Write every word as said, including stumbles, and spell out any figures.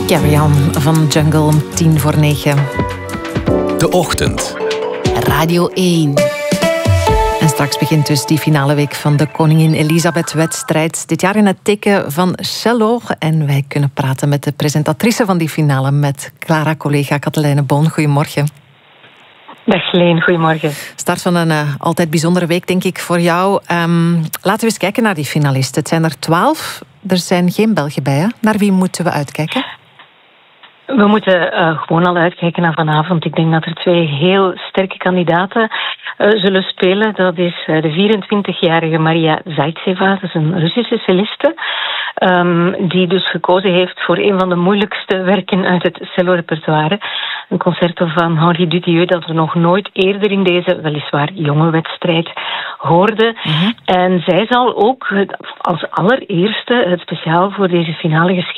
Carry On van Jungle om tien voor negen. De Ochtend. Radio één. En straks begint dus die finale week van de Koningin Elisabeth-wedstrijd. Dit jaar in het teken van cello. En wij kunnen praten met de presentatrice van die finale, met Clara-collega Katelijne Boon. Goedemorgen. Dag Leen, goedemorgen. Start van een uh, altijd bijzondere week, denk ik, voor jou. Um, laten we eens kijken naar die finalisten. Het zijn er twaalf. Er zijn geen Belgen bij, hè? Naar wie moeten we uitkijken? We moeten uh, gewoon al uitkijken naar vanavond. Ik denk dat er twee heel sterke kandidaten uh, zullen spelen. Dat is uh, de vierentwintigjarige Maria Zaitseva. Dat is een Russische celliste. Um, die dus gekozen heeft voor een van de moeilijkste werken uit het cello-repertoire. Een concerto van Henri Dutilleux dat we nog nooit eerder in deze weliswaar jonge wedstrijd hoorden. Mm-hmm. En zij zal ook als allereerste het speciaal voor deze finale geschreven